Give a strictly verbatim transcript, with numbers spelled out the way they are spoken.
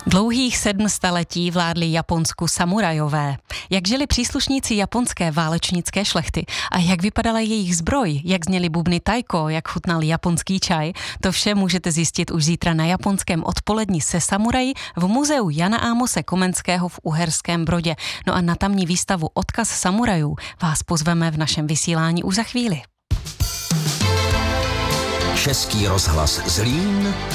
Dlouhých sedm staletí vládli Japonsku samurajové. Jak žili příslušníci japonské válečnické šlechty a jak vypadala jejich zbroj, jak zněly bubny taiko, jak chutnal japonský čaj, to vše můžete zjistit už zítra na japonském odpolední se samuraji v muzeu Jana Amose Komenského v Uherském Brodě. No a na tamní výstavu Odkaz samurajů vás pozveme v našem vysílání už za chvíli. Český rozhlas Zlín.